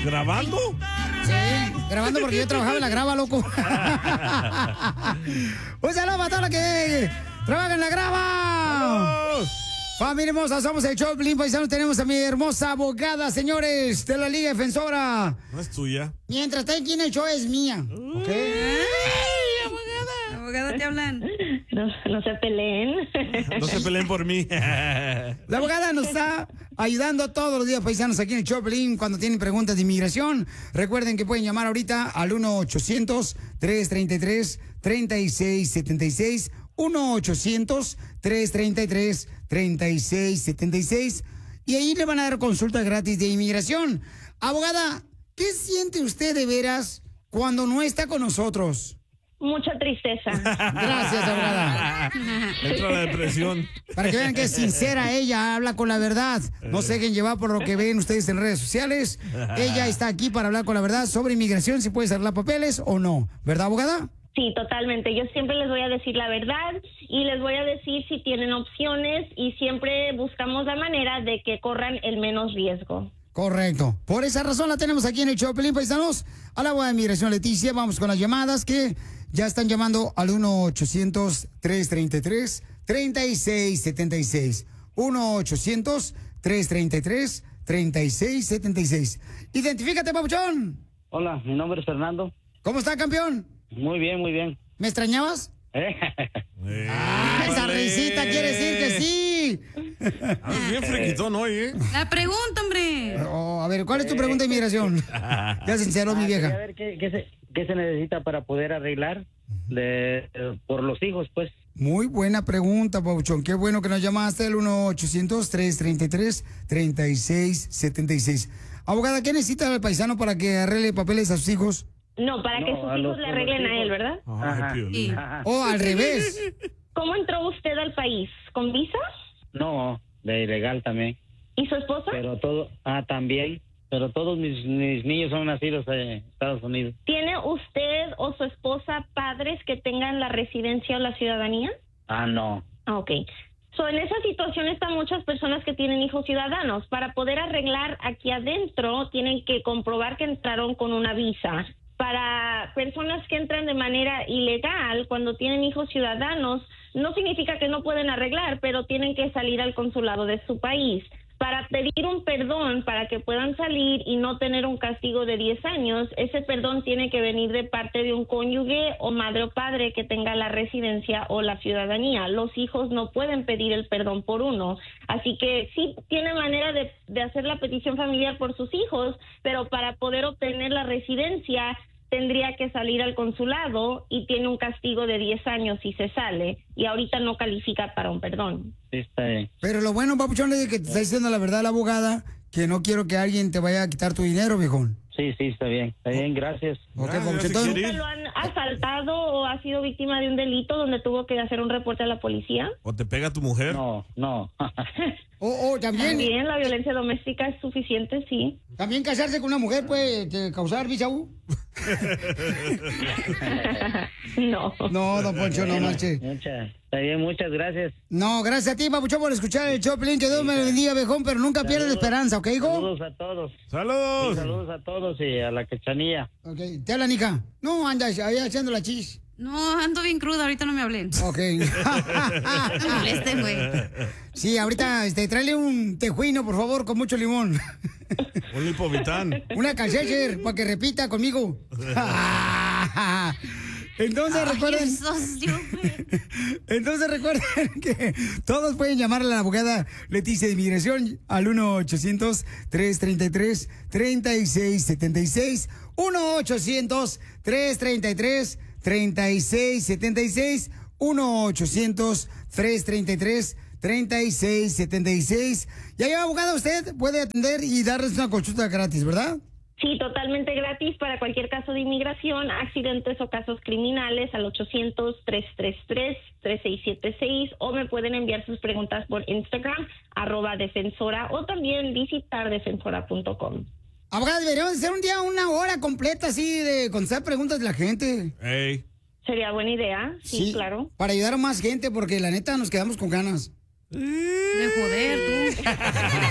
¿Grabando? Sí, grabando porque yo trabajaba en la grava, loco. Un saludo para todos los que trabajan en la grava. Familia hermosa, somos el show Pelín Paisano. Tenemos a mi hermosa abogada, señores, de la Liga Defensora. No es tuya. Mientras está aquí en el show es mía. ¿Ok? Abogada, te hablan. No se peleen. No se peleen por mí. La abogada nos está ayudando todos los días, paisanos, aquí en el show Pelín, cuando tienen preguntas de inmigración. Recuerden que pueden llamar ahorita al 1-800-333-3676. 1-800-333-3676. Y ahí le van a dar consulta gratis de inmigración. Abogada, ¿qué siente usted de veras cuando no está con nosotros? Mucha tristeza. Gracias, abogada. Entra la depresión. Para que vean que es sincera ella, habla con la verdad. No se dejen llevar por lo que ven ustedes en redes sociales. Ella está aquí para hablar con la verdad sobre inmigración, si puedes arreglar papeles o no. ¿Verdad, abogada? Sí, totalmente. Yo siempre les voy a decir la verdad y les voy a decir si tienen opciones y siempre buscamos la manera de que corran el menos riesgo. Correcto. Por esa razón la tenemos aquí en el show Pelín Paisanos. A la abogada de inmigración Leticia. Vamos con las llamadas que ya están llamando al 1-800-333-3676. 1-800-333-3676. Identifícate, papuchón. Hola, mi nombre es Fernando. ¿Cómo está, campeón? Muy bien, muy bien. ¿Me extrañabas? Esa risita quiere decir que sí. Bien frequitón hoy, ¿eh? La pregunta, hombre. A ver, ¿cuál es tu pregunta de inmigración? Ya sincero, mi vieja. A ver, ¿qué se necesita para poder arreglar por los hijos, pues? Muy buena pregunta, Pauchón. Qué bueno que nos llamaste al 1-800-333-3676. Abogada, ¿qué necesita el paisano para que arregle papeles a sus hijos? No, para que sus hijos le arreglen a él, ¿verdad? Ajá. Sí. O al revés. ¿Cómo entró usted al país? ¿Con visa? No, de ilegal también. ¿Y su esposa? Pero también. Pero todos mis niños son nacidos en Estados Unidos. ¿Tiene usted o su esposa padres que tengan la residencia o la ciudadanía? No. Ok. En esa situación están muchas personas que tienen hijos ciudadanos. Para poder arreglar aquí adentro, tienen que comprobar que entraron con una visa. Para personas que entran de manera ilegal, cuando tienen hijos ciudadanos, no significa que no pueden arreglar, pero tienen que salir al consulado de su país. Para pedir un perdón, para que puedan salir y no tener un castigo de 10 años, ese perdón tiene que venir de parte de un cónyuge o madre o padre que tenga la residencia o la ciudadanía. Los hijos no pueden pedir el perdón por uno. Así que sí tiene manera de hacer la petición familiar por sus hijos, pero para poder obtener la residencia tendría que salir al consulado y tiene un castigo de 10 años si se sale, y ahorita no califica para un perdón. Sí, está bien. Pero lo bueno, papuchón, es que te está diciendo la verdad la abogada, que no quiero que alguien te vaya a quitar tu dinero, viejón. Sí, está bien. Está bien, gracias. Ok, Gracias, papuchón. si quiere ¿Nunca ir. lo han asaltado o ha sido víctima de un delito donde tuvo que hacer un reporte a la policía? ¿O te pega tu mujer? No. También. También la violencia doméstica es suficiente, sí. También casarse con una mujer puede causar visa U. No. No, don Poncho, no marche. Está bien, muchas gracias. No, gracias a ti, papuchón, por escuchar el show, Pelín. Que Dios me lo bendiga, viejón, pero nunca pierdas la esperanza, ¿ok, hijo? Saludos a todos. ¡Saludos! Saludos a todos y a la Cachanilla. Ok, te habla, Nica. No, andas ahí haciendo la chis. No, ando bien cruda, ahorita no me hablen. Ok. No me molesten, güey. Sí, ahorita, tráele un tejuino, por favor, con mucho limón. Un lipovitán. Una calcecher, para que repita conmigo. Entonces recuerden. Entonces recuerden que todos pueden llamarle a la abogada Leticia de Inmigración al 1-800-333-3676. 1-800-333-3676. 1-800-333-3676. Y ahí, abogada, usted puede atender y darles una consulta gratis, ¿verdad? Sí, totalmente gratis para cualquier caso de inmigración, accidentes o casos criminales al 800-333-3676, o me pueden enviar sus preguntas por Instagram, @defensora, o también visitar defensora.com. Abogada, deberíamos hacer un día una hora completa así de contestar preguntas de la gente. Ey. Sería buena idea, sí, claro. Para ayudar a más gente, porque la neta nos quedamos con ganas. De joder, tú.